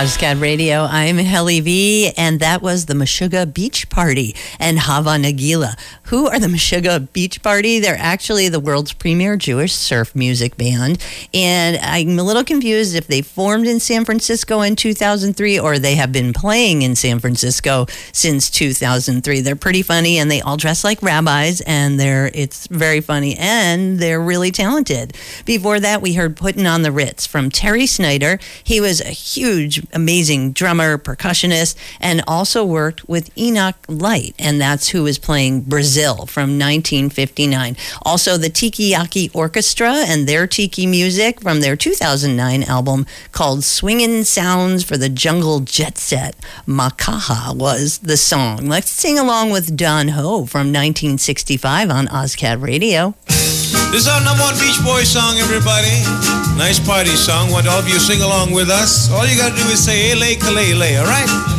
Ozcast Radio. I'm Helly V, and that was the Meshuggah Beach Party and Hava Nagila. Who are the Meshuggah Beach Party? They're actually the world's premier Jewish surf music band, and I'm a little confused if they formed in San Francisco in 2003 or they have been playing in San Francisco since 2003. They're pretty funny, and they all dress like rabbis, and it's very funny, and they're really talented. Before that, we heard Puttin' on the Ritz from Terry Snyder. He was a huge, amazing drummer, percussionist, and also worked with Enoch Light, and that's who is playing Brazil from 1959. Also, the Tiki Yaki Orchestra and their tiki music from their 2009 album called Swingin' Sounds for the Jungle Jet Set. Makaha was the song. Let's sing along with Don Ho from 1965 on Ozcast Radio. This is our #1 Beach Boys song, everybody. Nice party song. Want all of you to sing along with us. All you got to do is say, "Ele Kalele," all right?